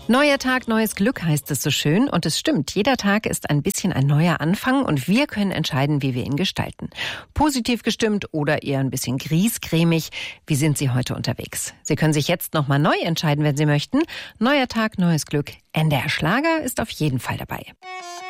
Neuer Tag, neues Glück heißt es so schön. Und es stimmt, jeder Tag ist ein bisschen ein neuer Anfang und wir können entscheiden, wie wir ihn gestalten. Positiv gestimmt oder eher ein bisschen griesgrämig. Wie sind Sie heute unterwegs? Sie können sich jetzt nochmal neu entscheiden, wenn Sie möchten. Neuer Tag, neues Glück. NDR Schlager ist auf jeden Fall dabei.